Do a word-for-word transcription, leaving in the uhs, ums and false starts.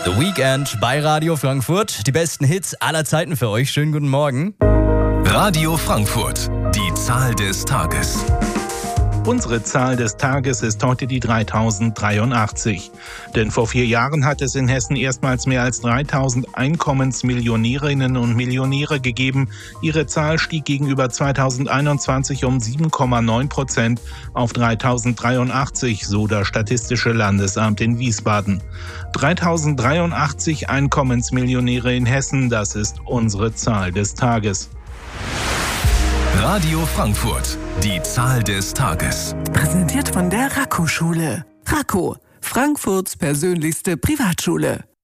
The Weekend bei Radio Frankfurt. Die besten Hits aller Zeiten für euch. Schönen guten Morgen. Radio Frankfurt. Die Zahl des Tages. Unsere Zahl des Tages ist heute die dreitausenddreiundachtzig. Denn vor vier Jahren hat es in Hessen erstmals mehr als dreitausend Einkommensmillionärinnen und Millionäre gegeben. Ihre Zahl stieg gegenüber zweitausendeinundzwanzig um sieben Komma neun Prozent auf dreitausenddreiundachtzig, so das Statistische Landesamt in Wiesbaden. dreitausenddreiundachtzig Einkommensmillionäre in Hessen, das ist unsere Zahl des Tages. Radio Frankfurt, die Zahl des Tages. Präsentiert von der Raco-Schule. Raco, Frankfurts persönlichste Privatschule.